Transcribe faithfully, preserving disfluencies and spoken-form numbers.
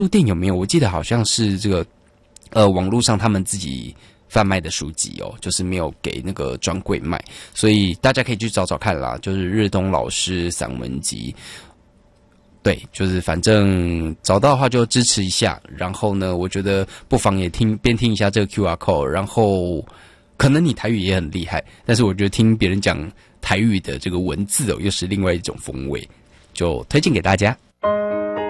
书店有没有？我记得好像是这个，呃，网络上他们自己贩卖的书籍哦，就是没有给那个专柜卖，所以大家可以去找找看啦。就是日东老师散文集，对，就是反正找到的话就支持一下。然后呢，我觉得不妨也听边听一下这个 Q R code， 然后可能你台语也很厉害，但是我觉得听别人讲台语的这个文字哦，又是另外一种风味，就推荐给大家。